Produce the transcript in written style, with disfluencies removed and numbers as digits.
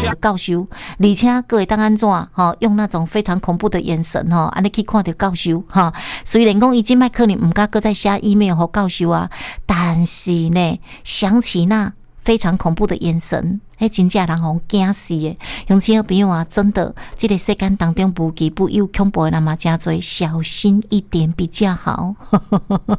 教授，而且各会当安怎用那种非常恐怖的眼神安尼去看到教授虽然讲伊即摆可能毋敢搁再写 email 给教授啊，但是呢，想起那非常恐怖的眼神，真正人互惊死的。乡亲好朋友啊，真的，这个世间当中无奇不有，恐怖的人嘛真多，小心一点比较好。